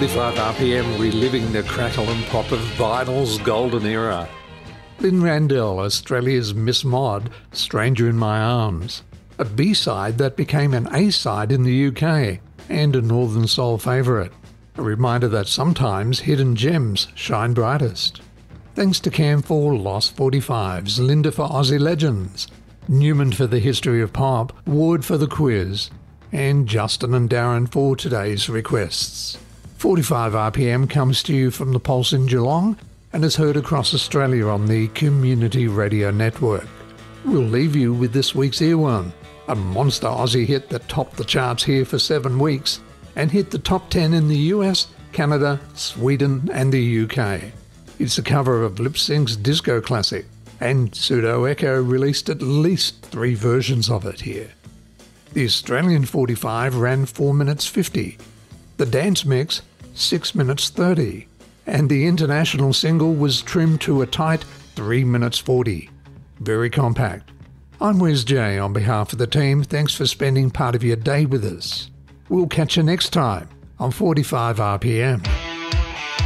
45 RPM, reliving the crackle and pop of vinyl's golden era. Lynn Randell, Australia's Miss Mod, Stranger in My Arms. A B-side that became an A-side in the UK, and a Northern Soul favourite. A reminder that sometimes hidden gems shine brightest. Thanks to Cam for Lost 45s, Linda for Aussie Legends, Newman for the History of Pop, Ward for the Quiz, and Justin and Darren for today's requests. 45 RPM comes to you from the Pulse in Geelong and is heard across Australia on the Community Radio Network. We'll leave you with this week's earworm, a monster Aussie hit that topped the charts here for 7 weeks and hit the top 10 in the US, Canada, Sweden and the UK. It's a cover of Lip Sync's disco classic, and Pseudo Echo released at least 3 versions of it here. The Australian 45 ran 4 minutes 50, the dance mix 6 minutes 30, and the international single was trimmed to a tight 3 minutes 40. Very compact. I'm Wes J. On behalf of the team, thanks for spending part of your day with us. We'll catch you next time on 45 RPM.